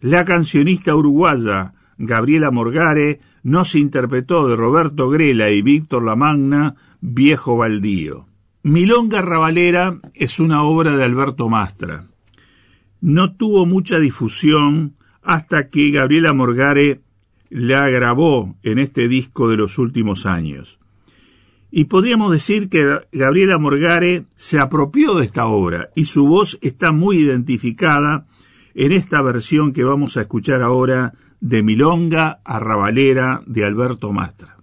la cancionista uruguaya Gabriela Morgare nos interpretó de Roberto Grela y Víctor Lamagna, Viejo Baldío. Milonga Rabalera es una obra de Alberto Mastra. No tuvo mucha difusión hasta que Gabriela Morgare la grabó en este disco de los últimos años. Y podríamos decir que Gabriela Morgare se apropió de esta obra y su voz está muy identificada en esta versión que vamos a escuchar ahora de Milonga Rabalera de Alberto Mastra.